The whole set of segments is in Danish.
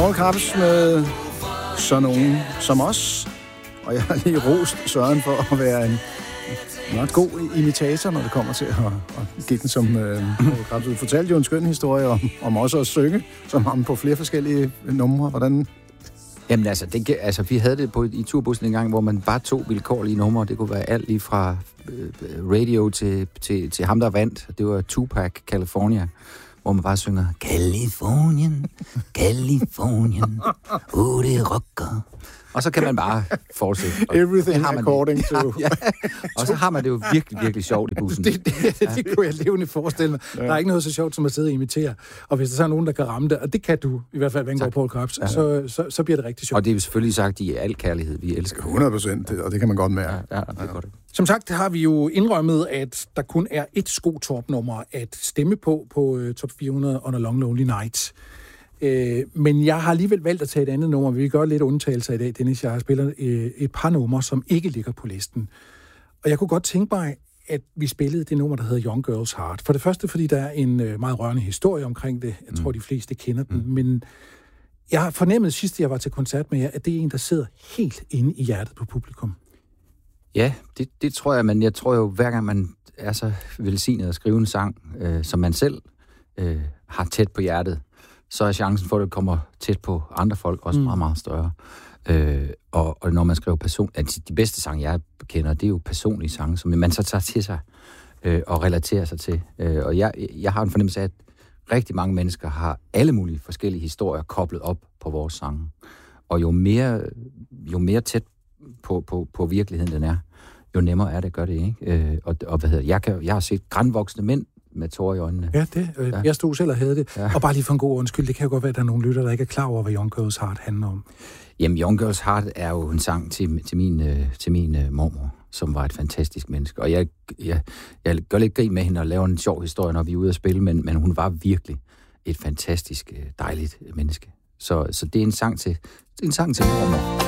Paul Krebs med sådan nogen som os. Og jeg har lige rost Søren for at være en meget god imitator, når det kommer til at give den som Paul Krebs. Du fortalte jo en skøn historie om også at synge, som ham på flere forskellige numre. Hvordan? Jamen altså, vi havde det i turbussen en gang, hvor man bare tog vilkårlige numre. Det kunne være alt lige fra radio til ham, der vandt. Det var Tupac, California, hvor man bare synger Californien, Californien, det rocker. Og så kan man bare fortsætte. Everything according to... Ja. Og så har man det jo virkelig, virkelig sjovt i bussen. Det kunne jeg levende forestille mig. Ja. Der er ikke noget så sjovt som at sidde og imitere. Og hvis der så er nogen, der kan ramme det, og det kan du, i hvert fald, hvad angår Paul Krebs, så bliver det rigtig sjovt. Og det er jo selvfølgelig sagt i al kærlighed, vi elsker. 100%, og det kan man godt mærke. Ja, det er godt. Som sagt har vi jo indrømmet, at der kun er et skotop-nummer at stemme på Top 400 on a Long Lonely Night. Men jeg har alligevel valgt at tage et andet nummer. Vi gør lidt undtagelser i dag, Dennis. Jeg har spillet et par numre, som ikke ligger på listen. Og jeg kunne godt tænke mig, at vi spillede det nummer, der hedder Young Girl's Heart. For det første, fordi der er en meget rørende historie omkring det. Jeg tror, de fleste kender den. Men jeg har fornemmet sidst, jeg var til koncert med jer, at det er en, der sidder helt inde i hjertet på publikum. Ja, det tror jeg, men jeg tror jo, hver gang man er så velsignet at skrive en sang, som man selv har tæt på hjertet, så er chancen for, at det kommer tæt på andre folk også meget, meget større. Og når man skriver altså de bedste sange, jeg kender, det er jo personlige sange, som man så tager til sig og relaterer sig til. Og jeg har en fornemmelse af, at rigtig mange mennesker har alle mulige forskellige historier koblet op på vores sange. Og jo mere tæt på virkeligheden den er, jo nemmere er det at gøre det, ikke? Og hvad hedder det? Jeg har set grandvoksne mænd med tårer i øjnene. Ja, jeg stod selv og havde det. Ja. Og bare lige for en god undskyld, det kan jo godt være, at der er nogle lytter, der ikke er klar over, hvad Young Girl's Heart handler om. Jamen, Young Girl's Heart er jo en sang til min mormor, som var et fantastisk menneske. Og jeg gør lidt grin med hende og laver en sjov historie, når vi er ude at spille, men hun var virkelig et fantastisk, dejligt menneske. Så det er en sang til mormor.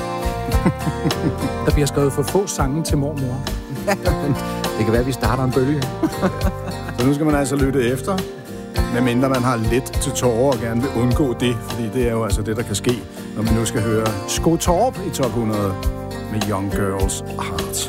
Der bliver skrevet for få sange til mormor. Det kan være, at vi starter en bølge. Så nu skal man altså lytte efter, medmindre man har lidt til tårer og gerne vil undgå det, fordi det er jo altså det, der kan ske, når man nu skal høre Skotop i Top 100 med Young Girl's Heart.